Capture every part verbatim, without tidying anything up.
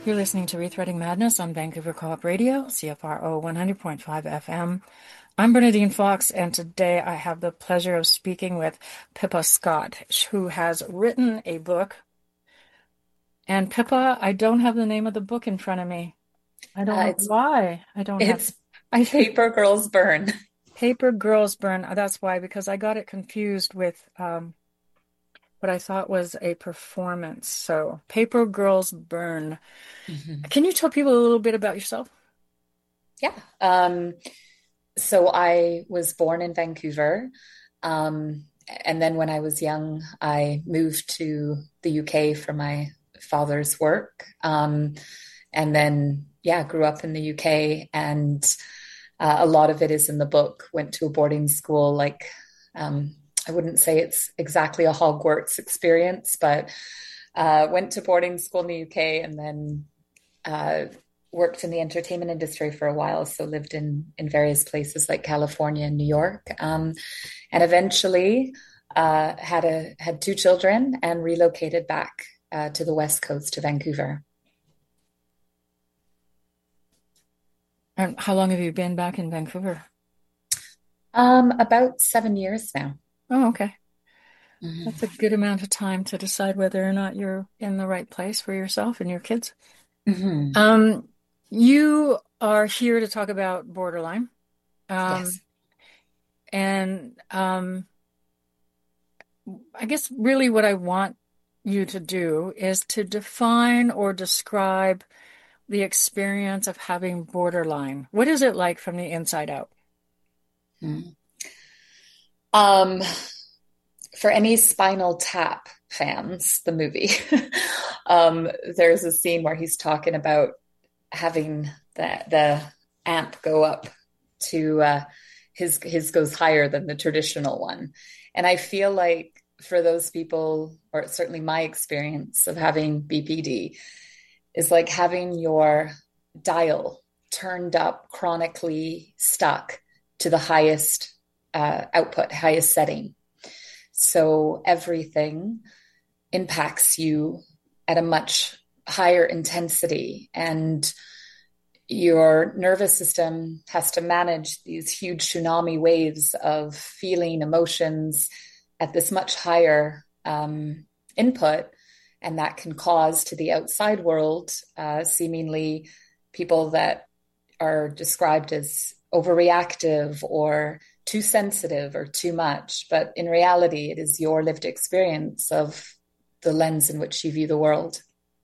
You're listening to Rethreading Madness on Vancouver Co-op Radio, C F R O one hundred point five F M. I'm Bernadine Fox, and today I have the pleasure of speaking with Pippa Scott, who has written a book. And Pippa, I don't have the name of the book in front of me. I don't Uh, know it's why I don't have it's I think Paper Girls Burn. Paper Girls Burn. That's why, because I got it confused with um, what I thought was a performance. So, Paper Girls Burn. Mhm. Can you tell people a little bit about yourself? Yeah. Um, so I was born in Vancouver. Um, and then when I was young, I moved to the U K for my father's work. Um, and then, yeah, grew up in the U K. And uh, a lot of it is in the book. Went to a boarding school, like, um, I wouldn't say it's exactly a Hogwarts experience, but uh, went to boarding school in the U K and then uh, worked in the entertainment industry for a while. So lived in in various places like California and New York, um, and eventually uh, had a had two children and relocated back uh, to the West Coast to Vancouver. And how long have you been back in Vancouver? Um, about seven years now. Oh, okay. That's a Mhm. good amount of time to decide whether or not you're in the right place for yourself and your kids. Mhm. Um, you are here to talk about borderline. Yes. Um, and um, I guess really what I want you to do is to define or describe the experience of having borderline. What is it like from the inside out? Mhm. Um, for any Spinal Tap fans, the movie, um, there's a scene where he's talking about having the the amp go up to uh, his his goes higher than the traditional one, and I feel like for those people, or certainly my experience of having B P D, is like having your dial turned up, chronically stuck to the highest uh, output, highest setting. So everything impacts you at a much higher intensity, and your nervous system has to manage these huge tsunami waves of feeling emotions at this much higher um, input. And that can cause to the outside world uh, seemingly people that are described as overreactive or too sensitive or too much. But in reality, it is your lived experience of the lens in which you view the world.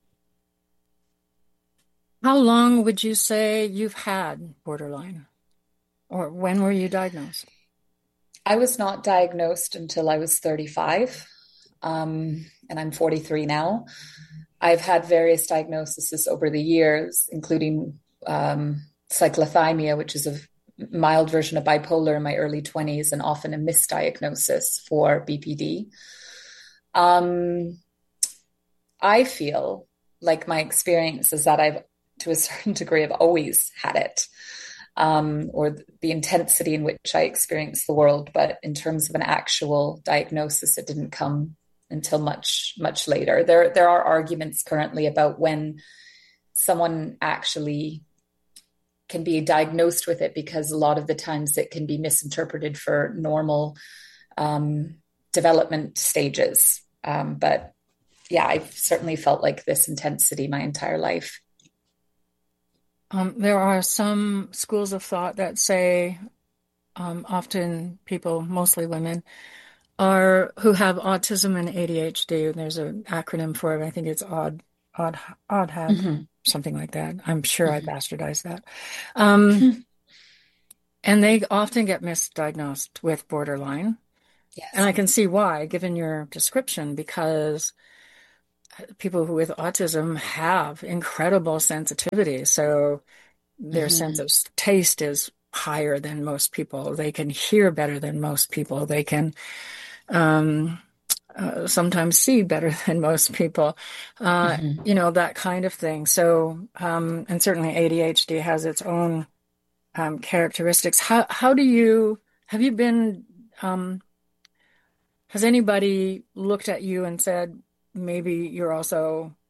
How long would you say you've had borderline? Or when were you diagnosed? I was not diagnosed until I was thirty-five, um, and I'm forty-three now. I've had various diagnoses over the years, including um, cyclothymia, which is a mild version of bipolar in my early twenties and often a misdiagnosis for B P D. Um, I feel like my experience is that I've, to a certain degree, I've always had it, um, or the intensity in which I experience the world. But in terms of an actual diagnosis, it didn't come until much, much later. There, there are arguments currently about when someone actually can be diagnosed with it, because a lot of the times it can be misinterpreted for normal um, development stages. Um, but yeah, I've certainly felt like this intensity my entire life. Um, there are some schools of thought that say um, often people, mostly women, are who have autism and A D H D. There's an acronym for it. I think it's odd, odd, odd had Mm-hmm. something like that. I'm sure I Mm-hmm. bastardized that. Um, and they often get misdiagnosed with borderline. And Yes. I can see why, given your description, because people who with autism have incredible sensitivity. So their sense Mm-hmm. of taste is higher than most people. They can hear better than most people. They can um, uh, sometimes see better than most people. Uh, Mm-hmm. you know, that kind of thing. So, um, and certainly A D H D has its own um, characteristics. How how do you have you been? Um, has anybody looked at you and said maybe you're also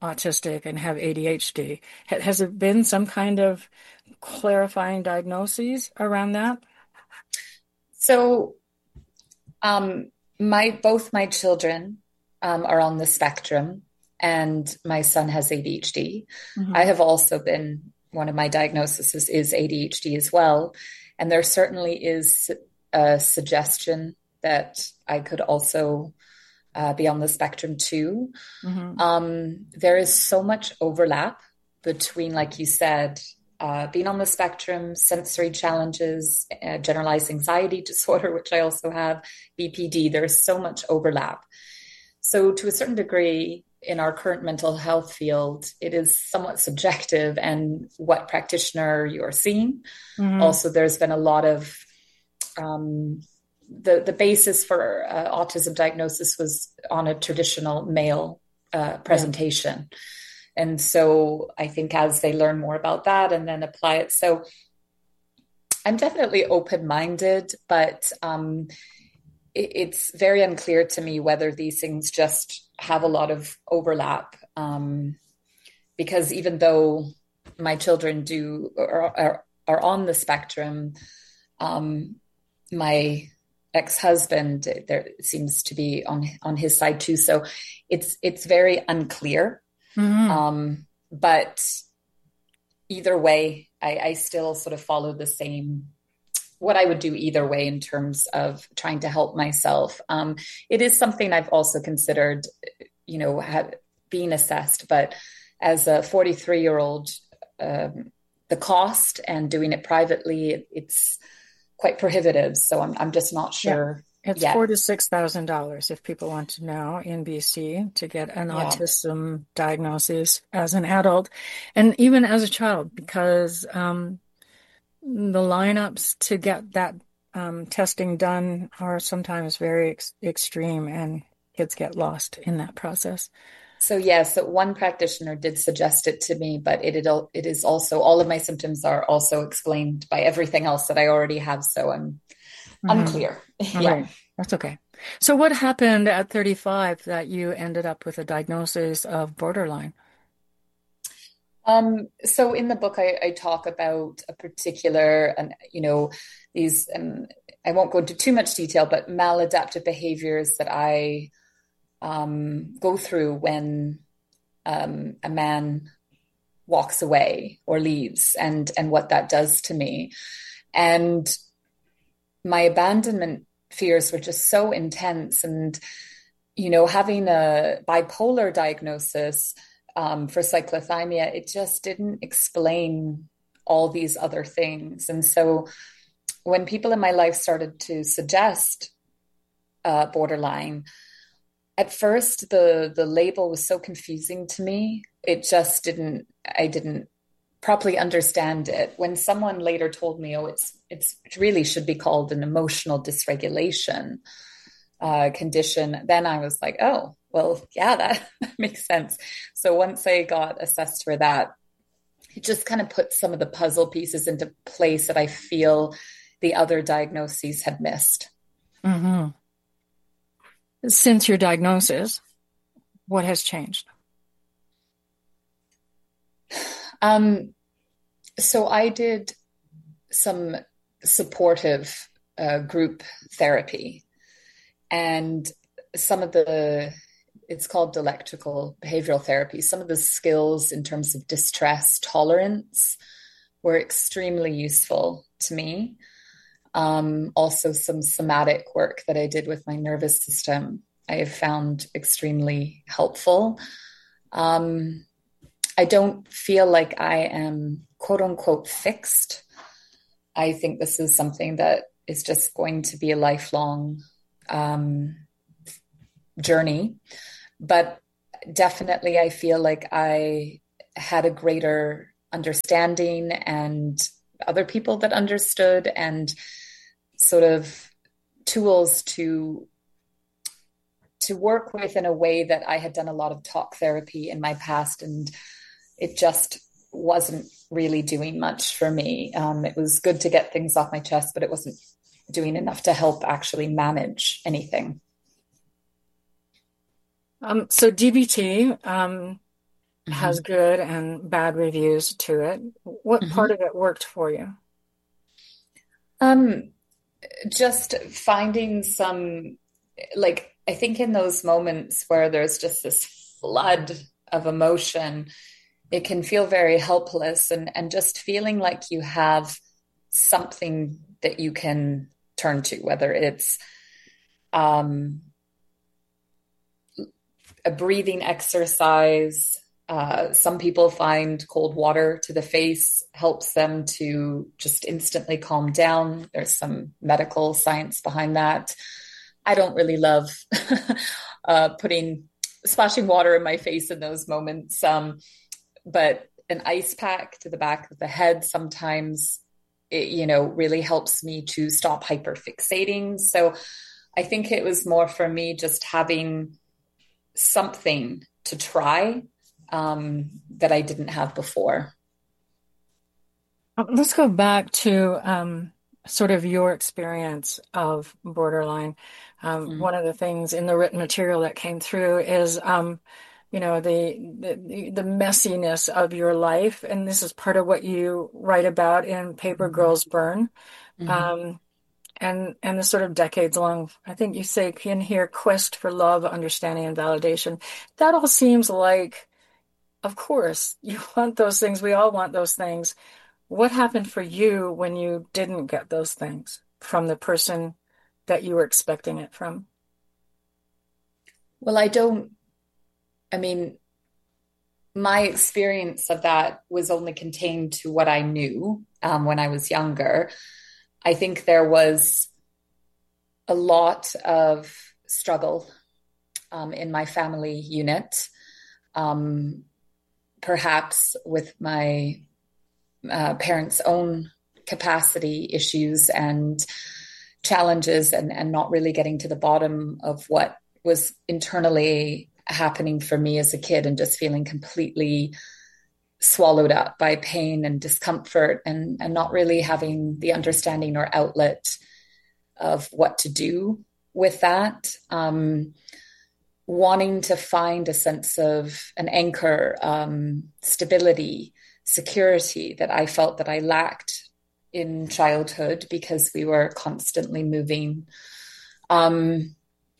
autistic and have A D H D. Has it been some kind of clarifying diagnoses around that? So, um, my both my children um, are on the spectrum, and my son has A D H D. Mm-hmm. I have also been, one of my diagnoses is A D H D as well. And there certainly is a suggestion that I could also uh, be on the spectrum too. Mm-hmm. Um, there is so much overlap between, like you said, uh, being on the spectrum, sensory challenges, uh, generalized anxiety disorder, which I also have, B P D. There's so much overlap. So to a certain degree, in our current mental health field, it is somewhat subjective and what practitioner you're seeing. Mm-hmm. Also, there's been a lot of um, the the basis for uh, autism diagnosis was on a traditional male uh, presentation. Yeah. And so I think as they learn more about that and then apply it, so I'm definitely open-minded, but um, it, it's very unclear to me whether these things just have a lot of overlap, um, because even though my children do are, are, are on the spectrum, um, my ex-husband, there seems to be on on his side too. So it's it's very unclear. Mm-hmm. Um, but either way, I, I still sort of follow the same, what I would do either way in terms of trying to help myself. Um, it is something I've also considered, you know, have, being assessed, but as a forty-three year old, um, the cost and doing it privately, it, it's quite prohibitive. So I'm, I'm just not sure. Yeah. It's yet. four to six thousand dollars if people want to know in B C to get an Yeah. autism diagnosis as an adult and even as a child, because um, the lineups to get that um, testing done are sometimes very ex extreme, and kids get lost in that process. So yes, so one practitioner did suggest it to me, but it, it it is also, all of my symptoms are also explained by everything else that I already have. So I'm Mm-hmm. unclear. All Yeah. right. That's okay. So what happened at thirty-five that you ended up with a diagnosis of borderline? Um, so in the book, I, I talk about a particular, and you know, these, um, I won't go into too much detail, but maladaptive behaviors that I um, go through when um, a man walks away or leaves, and and what that does to me. And my abandonment fears were just so intense. And, you know, having a bipolar diagnosis um, for cyclothymia, it just didn't explain all these other things. And so when people in my life started to suggest uh, borderline, at first the the label was so confusing to me. It just didn't, I didn't properly understand it. When someone later told me, oh, it's it's it really should be called an emotional dysregulation uh, condition, then I was like, oh, well, yeah, that, that makes sense. So once I got assessed for that, it just kind of put some of the puzzle pieces into place that I feel the other diagnoses had missed. Mm-hmm. Since your diagnosis, what has changed? Um, so I did some supportive uh, group therapy, and some of the, it's called dialectical behavioral therapy. Some of the skills in terms of distress tolerance were extremely useful to me. Um, also some somatic work that I did with my nervous system, I have found extremely helpful. Um, I don't feel like I am quote unquote fixed. I think this is something that is just going to be a lifelong um, journey. But definitely I feel like I had a greater understanding and other people that understood, and sort of tools to to work with in a way that I had done a lot of talk therapy in my past, and it just wasn't really doing much for me. Um, it was good to get things off my chest, but it wasn't doing enough to help actually manage anything. Um, so D B T, um, has Mm-hmm. good and bad reviews to it. What part Mm-hmm. of it worked for you? Um, just finding some, like, I think in those moments where there's just this flood of emotion, it can feel very helpless, and, and just feeling like you have something that you can turn to, whether it's um, a breathing exercise. Uh, some people find cold water to the face helps them to just instantly calm down. There's some medical science behind that. I don't really love uh, putting splashing water in my face in those moments, um, but an ice pack to the back of the head sometimes, it, you know, really helps me to stop hyperfixating. So I think it was more for me just having something to try um, that I didn't have before. Um, Let's go back to um, sort of your experience of borderline. Um, Mm-hmm. one of the things in the written material that came through is, um, you know, the, the the messiness of your life, and this is part of what you write about in Paper Girls Burn, Mm-hmm. um, and and the sort of decades long. I think you say in here, quest for love, understanding, and validation. That all seems like, of course, you want those things. We all want those things. What happened for you when you didn't get those things from the person that you were expecting it from? Well, I don't, I mean, my experience of that was only contained to what I knew um, when I was younger. I think there was a lot of struggle um, in my family unit, um, perhaps with my uh, parents' own capacity issues and challenges, and, and not really getting to the bottom of what was internally happening for me as a kid, and just feeling completely swallowed up by pain and discomfort, and, and not really having the understanding or outlet of what to do with that. Um, wanting to find a sense of an anchor, um, stability, security that I felt that I lacked in childhood because we were constantly moving, um,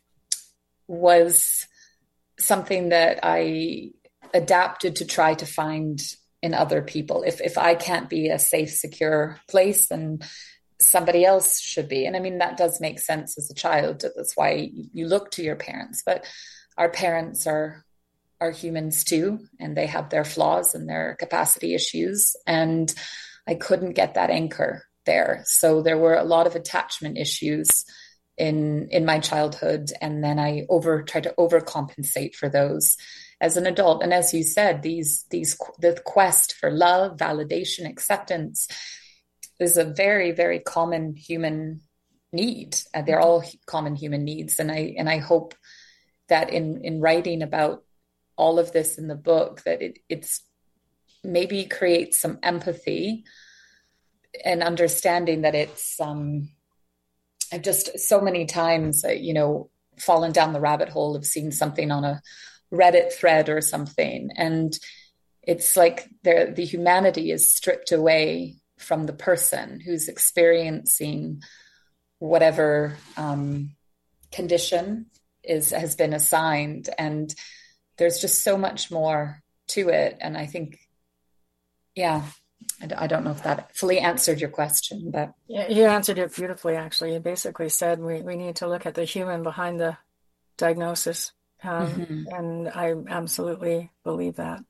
was something that I adapted to try to find in other people. If if I can't be a safe, secure place, then somebody else should be. And I mean, that does make sense as a child. That's why you look to your parents. But our parents are are humans too, and they have their flaws and their capacity issues. And I couldn't get that anchor there. So there were a lot of attachment issues in in my childhood, and then I over tried to overcompensate for those as an adult. And as you said, these these the quest for love, validation, acceptance is a very, very common human need. Uh, they're all common human needs, and I and I hope that in in writing about all of this in the book, that it it's maybe creates some empathy and understanding that it's um I've just so many times, uh, you know, fallen down the rabbit hole of seeing something on a Reddit thread or something. And it's like the, the humanity is stripped away from the person who's experiencing whatever um, condition is has been assigned. And there's just so much more to it. And I think, yeah, I, I don't know if that fully answered your question, but Yeah, you answered it beautifully, actually. You basically said we, we need to look at the human behind the diagnosis. Um, mm-hmm. and I absolutely believe that.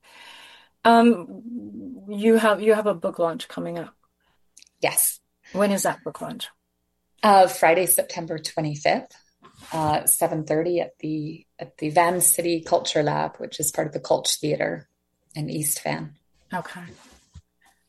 Um, you have you have a book launch coming up. Yes. When is that book launch? Uh, Friday, September twenty-fifth, uh, seven thirty at the at the Van City Culture Lab, which is part of the Culture Theatre in East Van. Okay.